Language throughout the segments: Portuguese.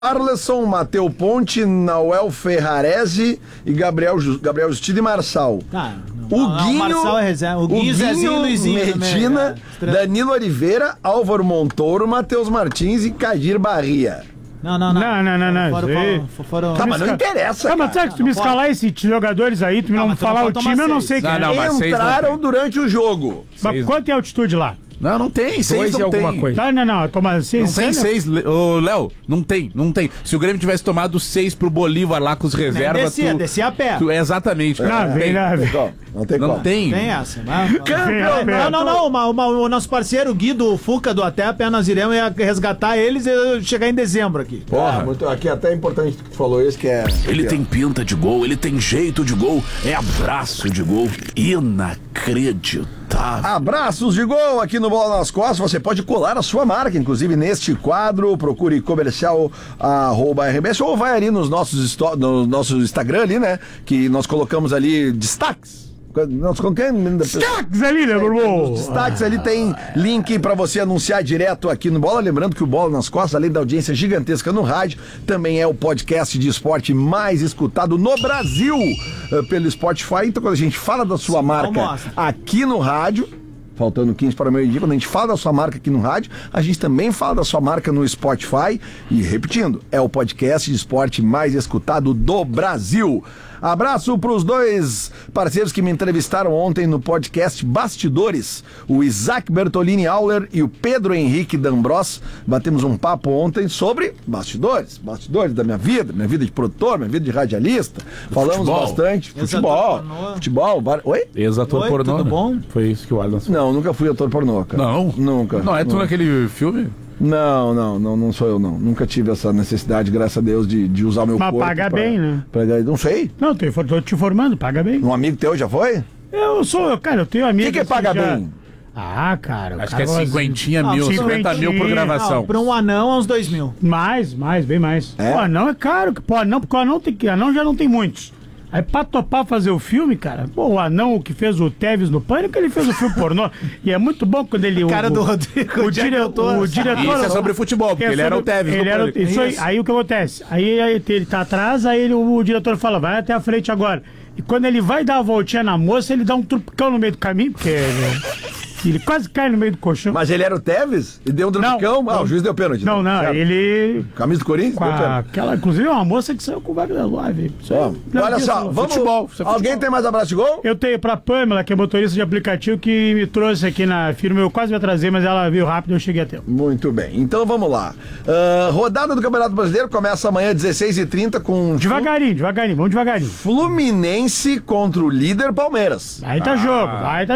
Arleson, Mateu Ponte, Nauel Ferrarese e Gabriel Justi e Marçal. O Guinho, Marçal é reserva. O Guinho, Zezinho e Luizinho Medina, também, Danilo Oliveira, Álvaro Montoro, Matheus Martins e Cadir Barria. Não. Foram... Tá, mas não interessa. Tá, mas sabe que tu me escalar esses jogadores aí, tu me não falar o time, eu não sei quem é. Entraram durante o jogo. Mas quanto é a altitude lá? Não tem, 6 não alguma tem. Coisa. Não, toma 6. Não tem 6, ô Léo, não tem. Se o Grêmio tivesse tomado 6 pro Bolívar lá com os reservas, descia a pé. Exatamente. Não tem. Tem essa. O nosso parceiro, o Gui do Fuca do Até a Pé, nós iremos resgatar eles e chegar em dezembro aqui. Porra, aqui até é importante que tu falou isso, que é... Ele tem pinta de gol, ele tem jeito de gol, é abraço de gol, inacreditável. Abraços de gol aqui no Bola nas Costas. Você pode colar a sua marca, inclusive neste quadro. Procure comercial @RBS ou vai ali no nosso Instagram ali, né? Que nós colocamos ali destaques. Destaques ali, né, meu irmão? Destaques ali tem link pra você anunciar direto aqui no Bola. Lembrando que o Bola nas Costas, além da audiência gigantesca no rádio, também é o podcast de esporte mais escutado no Brasil pelo Spotify. Então, quando a gente fala da sua marca aqui no rádio, faltando 15 para o meio-dia, quando a gente fala da sua marca aqui no rádio, a gente também fala da sua marca no Spotify. E repetindo, é o podcast de esporte mais escutado do Brasil. Abraço para os dois parceiros que me entrevistaram ontem no podcast Bastidores, o Isaac Bertolini Auler e o Pedro Henrique D'Ambros. Batemos um papo ontem sobre bastidores da minha vida de produtor, minha vida de radialista. Falamos bastante futebol. Oi? Ex-ator pornô. Tudo bom? Foi isso que o Alan falou. Não, nunca fui ator pornô, cara. Não? Nunca. Não, é tu naquele filme? Não sou eu, não. Nunca tive essa necessidade, graças a Deus, de usar o meu corpo. Mas paga bem, né? Não sei. Não, tô te informando, paga bem. Um amigo teu já foi? Eu tenho amigo. O que paga bem? Cara. Acho que é 50 mil por gravação. Não, pra um anão é uns 2 mil. Mais, bem mais. É? O anão é caro, porque o anão já não tem muitos. Aí pra topar fazer o filme, cara, o anão que fez o Tevez no Pânico, ele fez o filme pornô. E é muito bom quando ele... do Rodrigo, o diretor... Isso é sobre futebol, porque ele era o Tevez no Pânico. Isso aí o que acontece? Aí ele tá atrás, aí o diretor fala, vai até a frente agora. E quando ele vai dar a voltinha na moça, ele dá um trupicão no meio do caminho, porque... Ele quase cai no meio do colchão. Mas ele era o Tevez? E deu um trupicão? O juiz deu pênalti. Não, ele... Camisa do Corinthians? Inclusive é uma moça que saiu com o Wagner Love. Olha só, vamos... Futebol. Alguém tem mais abraço de gol? Eu tenho pra Pamela, que é motorista de aplicativo, que me trouxe aqui na firma. Eu quase ia trazer, mas ela veio rápido e eu cheguei até. Muito bem, então vamos lá. Rodada do Campeonato Brasileiro começa amanhã, 16h30, com... Devagarinho, vamos devagarinho. Fluminense contra o líder Palmeiras. Aí tá jogo.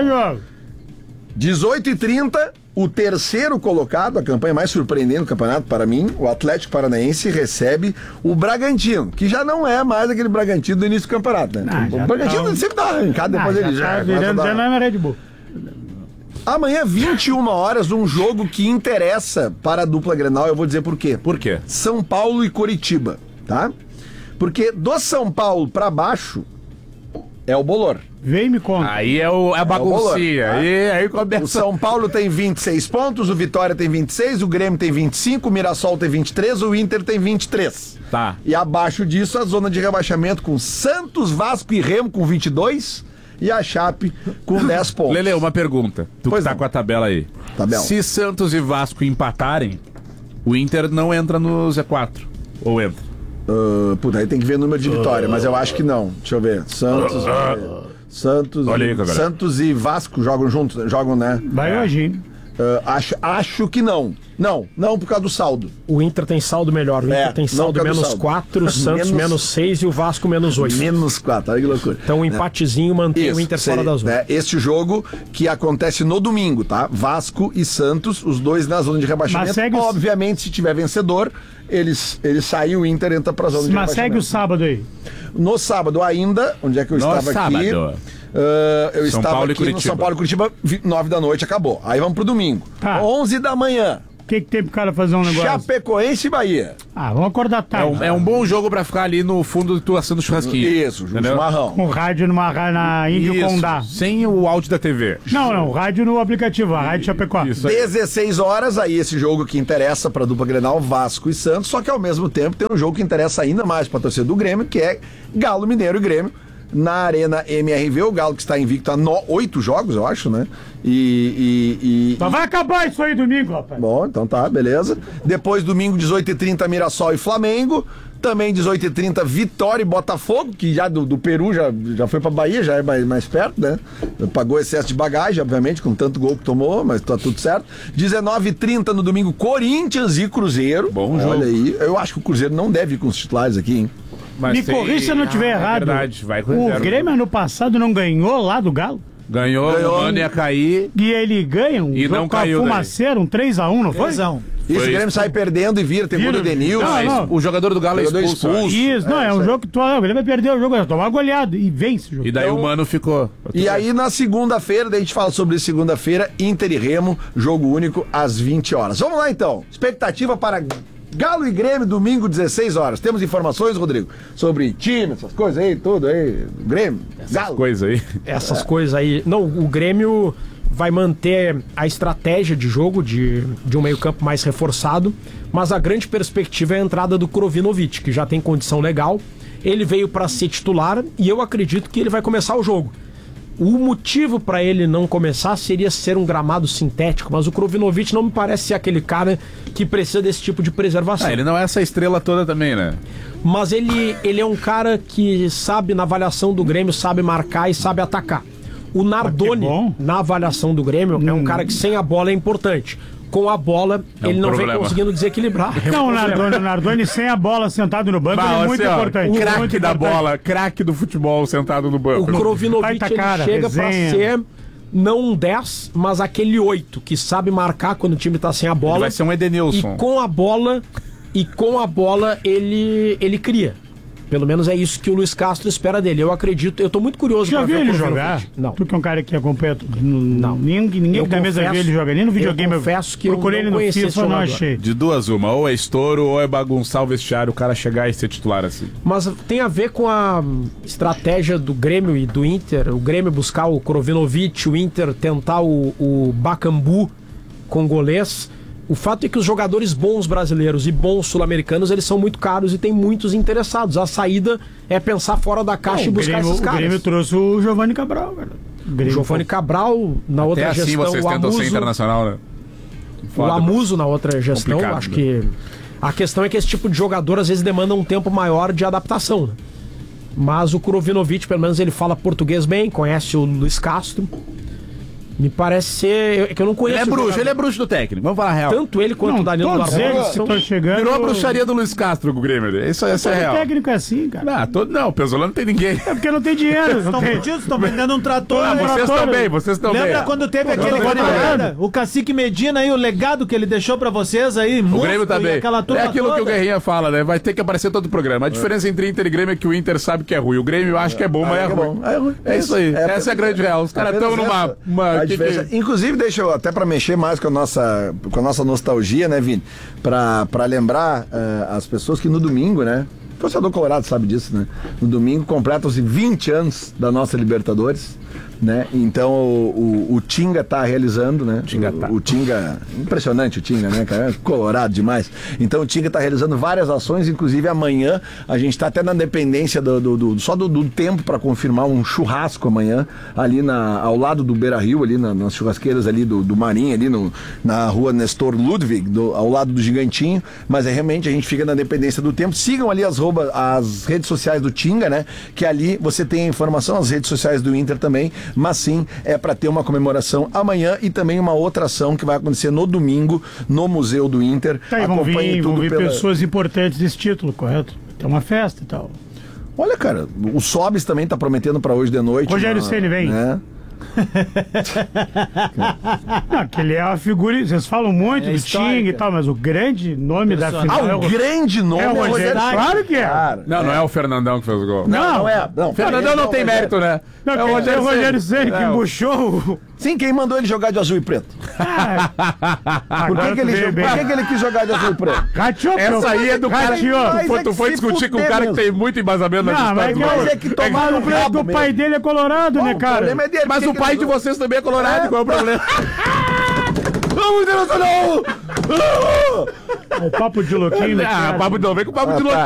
18h30, o terceiro colocado, a campanha mais surpreendente do campeonato para mim, o Atlético Paranaense recebe o Bragantino, que já não é mais aquele Bragantino do início do campeonato, né? O Bragantino sempre dá arrancada, depois ele já virando já não é Red Bull. Amanhã, 21 horas, um jogo que interessa para a dupla Grenal, eu vou dizer por quê. Por quê? São Paulo e Coritiba, tá? Porque do São Paulo para baixo é o bolor. Vem me conta. Aí é a baguncinha. Aí começa. O São Paulo tem 26 pontos, o Vitória tem 26, o Grêmio tem 25, o Mirassol tem 23, o Inter tem 23. Tá. E abaixo disso, a zona de rebaixamento com Santos, Vasco e Remo com 22 e a Chape com 10 pontos. Lele, uma pergunta. Tu que tá com a tabela aí. Tabela. Se Santos e Vasco empatarem, o Inter não entra no Z4. Ou entra? Aí tem que ver o número de vitória, mas eu acho que não. Deixa eu ver. Santos e Vasco jogam juntos, né? Vai hoje, hein? Acho que não. Não por causa do saldo. O Inter tem saldo melhor. O Inter tem saldo -4, o Santos -6 e o Vasco -8. -4, olha que loucura. Então um empatezinho mantém o Inter fora da zona. Este jogo que acontece no domingo, tá? Vasco e Santos, os dois na zona de rebaixamento. Obviamente, se tiver vencedor, eles saem, o Inter entra pra zona de rebaixamento. Mas segue o sábado aí. No sábado ainda, onde é que eu estava aqui? Eu estava aqui no São Paulo e Curitiba, 9 da noite, acabou. Aí vamos pro domingo. 11 da manhã. O que tem pro cara fazer um negócio? Chapecoense e Bahia. Vamos acordar tarde. É um bom jogo pra ficar ali no fundo tu assando churrasquinho. Isso, chimarrão. Com rádio na Índio Condá. Sem o áudio da TV. Não, rádio no aplicativo, a Rádio Chapecó. Isso aí. 16 horas, aí esse jogo que interessa pra dupla Grenal, Vasco e Santos, só que ao mesmo tempo tem um jogo que interessa ainda mais pra torcida do Grêmio, que é Galo, Mineiro e Grêmio. Na Arena MRV, o Galo que está invicto há 8 jogos, eu acho, né? Mas vai acabar isso aí domingo, rapaz. Bom, então tá, beleza. Depois, domingo, 18h30, Mirassol e Flamengo. Também, 18h30, Vitória e Botafogo, que já do Peru já foi pra Bahia, já é mais perto, né? Pagou excesso de bagagem, obviamente, com tanto gol que tomou, mas tá tudo certo. 19h30 no domingo, Corinthians e Cruzeiro. Bom jogo. Olha aí, eu acho que o Cruzeiro não deve ir com os titulares aqui, hein? Me corrija se eu não estiver errado. É verdade, vai com o reserva. Grêmio ano passado não ganhou lá do Galo? Ganhou, o Mano ia cair. E ele ganha E jogo não com a caiu Fumaceira, um 3x1, não foi? 3x1. Isso, o Grêmio sai perdendo e vira, tem gol do Denilson. Não. O jogador do Galo é expulso. Isso, é um jogo que o Grêmio vai perder o jogo, vai tomar uma goleada e vence o jogo. E daí o Mano ficou. E aí na segunda-feira, daí a gente fala sobre segunda-feira, Inter e Remo, jogo único às 20 horas. Vamos lá então, expectativa para Galo e Grêmio, domingo, 16 horas. Temos informações, Rodrigo, sobre time, essas coisas aí, tudo aí, Grêmio, Galo. Essas coisas aí. Não, o Grêmio vai manter a estratégia de jogo de um meio-campo mais reforçado, mas a grande perspectiva é a entrada do Krovinovic, que já tem condição legal. Ele veio para ser titular e eu acredito que ele vai começar o jogo. O motivo para ele não começar seria ser um gramado sintético, mas o Krovinovic não me parece ser aquele cara que precisa desse tipo de preservação. Ele não é essa estrela toda também, né? Mas ele é um cara que sabe, na avaliação do Grêmio, sabe marcar e sabe atacar. O Nardoni, na avaliação do Grêmio, é um cara que sem a bola é importante. Com a bola, ele não vem conseguindo desequilibrar. Não, o Nardoni sem a bola sentado no banco é muito importante. Craque da bola, craque do futebol sentado no banco. O Krovinovic chega pra ser não um 10, mas aquele 8, que sabe marcar quando o time tá sem a bola. Ele vai ser um Edenilson. E com a bola ele cria. Pelo menos é isso que o Luiz Castro espera dele. Eu acredito, eu tô muito curioso pra ver. Já viu ele jogar? Não. Tu que é um cara que acompanha. Não. Ninguém da mesa viu ele jogar, nem no videogame. Eu confesso que procurei ele no FIFA, não achei. De duas uma, ou é estouro ou é bagunçar o vestiário, o cara chegar e ser titular assim. Mas tem a ver com a estratégia do Grêmio e do Inter. O Grêmio buscar o Krovinovic, o Inter tentar o Bakambu congolês. O fato é que os jogadores bons brasileiros e bons sul-americanos, eles são muito caros e tem muitos interessados. A saída é pensar fora da caixa e buscar esses caras. O Grêmio trouxe o Giovani Cabral, cara. O Giovani Cabral, na outra até gestão, assim vocês tentam ser internacional, né? O Amuso na outra gestão, acho que a questão é que esse tipo de jogador às vezes demanda um tempo maior de adaptação, né? Mas o Krovinovic, pelo menos ele fala português bem, conhece o Luiz Castro. Me parece ser... que eu não conheço. Ele é bruxo do técnico, vamos falar a real. Tanto ele quanto o Danilo Barbosa chegando. Virou a bruxaria do Luiz Castro com o Grêmio. Isso é real. O técnico é assim, cara. Não, o Pesolano não tem ninguém. É porque não tem dinheiro. Estão vendendo um trator. Vocês estão bem. Lembra quando teve aquele camarada, o Cacique Medina aí, o legado que ele deixou pra vocês aí? O Grêmio tá bem. É aquilo toda. Que o Guerrinha fala, né? Vai ter que aparecer todo o programa. A diferença entre Inter e Grêmio é que o Inter sabe que é ruim. O Grêmio acha que é bom, mas é ruim. É isso aí. Essa é a grande real. Os caras estão numa... Inclusive, deixa eu até pra mexer mais com a nossa nostalgia, né, Vini? Pra lembrar as pessoas que no domingo, né? O torcedor colorado sabe disso, né? No domingo completam-se 20 anos da nossa Libertadores, né? Então o Tinga tá realizando, né? O Tinga, impressionante o Tinga, né, cara? Colorado demais. Então o Tinga tá realizando várias ações, inclusive amanhã a gente tá até na dependência do tempo para confirmar um churrasco amanhã, ali ao lado do Beira-Rio, ali nas churrasqueiras ali do Marinho, ali na rua Nestor Ludwig, ao lado do Gigantinho, mas realmente a gente fica na dependência do tempo. Sigam ali as redes sociais do Tinga, né? Que ali você tem a informação, as redes sociais do Inter também, mas sim, é para ter uma comemoração amanhã e também uma outra ação que vai acontecer no domingo no Museu do Inter. Tá, vão vir pessoas importantes desse título, correto? Tem uma festa e tal. Olha, cara, o Sobis também tá prometendo para hoje de noite. Rogério Ceni vem. Né? Não, que ele é uma figura. Vocês falam muito do Ting e tal, mas o grande nome da final. O grande nome é o Rogério. Claro que é. Cara, não é o Fernandão que fez o gol. Não é. Fernandão não tem mérito, né? Não, é o Rogério Ceni que embuchou Sim, quem mandou ele jogar de azul e preto? Por que ele quis jogar de azul e preto? Essa aí é do cara que tu foi discutir com um cara que tem muito embasamento na história. Mas é que tomaram o rabo do pai dele é colorado, né, cara? O problema é dele. Mas o pai de vocês também é colorado, qual é o problema? Vamos, Internacional! O papo de louquinho, né? Papo de não, vem com o papo de louquinho.